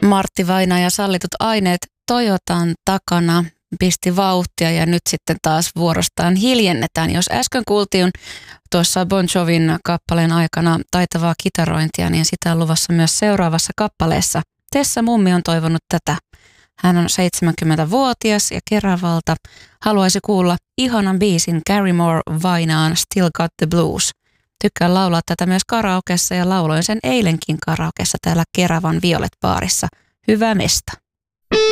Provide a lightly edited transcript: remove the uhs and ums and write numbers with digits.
Martti Vainaja, sallitut aineet Toyotan takana pisti vauhtia ja nyt sitten taas vuorostaan hiljennetään. Jos äsken kuultiin tuossa Bon Jovin kappaleen aikana taitavaa kitarointia, niin sitä on luvassa myös seuraavassa kappaleessa. Tessa Mummi on toivonut tätä. Hän on 70-vuotias ja Keravalta haluaisi kuulla ihanan biisin Gary Moore Vainaan Still Got the Blues. Tykkään laulaa tätä myös karaokessa ja lauloin sen eilenkin karaokessa täällä Keravan Violet-baarissa. Hyvää mesta!